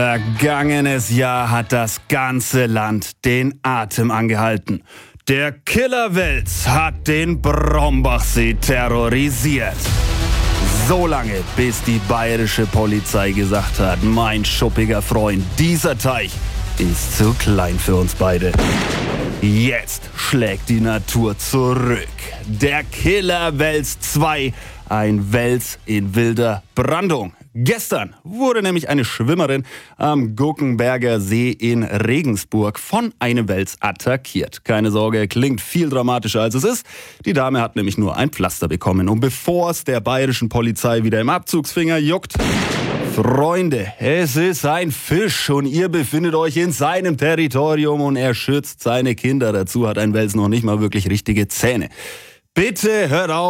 Vergangenes Jahr hat das ganze Land den Atem angehalten. Der Killerwels hat den Brombachsee terrorisiert. So lange, bis die bayerische Polizei gesagt hat, mein schuppiger Freund, dieser Teich ist zu klein für uns beide. Jetzt schlägt die Natur zurück. Der Killerwels 2, ein Wels in wilder Brandung. Gestern wurde nämlich eine Schwimmerin am Guggenberger See in Regensburg von einem Wels attackiert. Keine Sorge, klingt viel dramatischer als es ist. Die Dame hat nämlich nur ein Pflaster bekommen. Und bevor es der bayerischen Polizei wieder im Abzugsfinger juckt, Freunde, es ist ein Fisch und ihr befindet euch in seinem Territorium und er schützt seine Kinder. Dazu hat ein Wels noch nicht mal wirklich richtige Zähne. Bitte hört auf.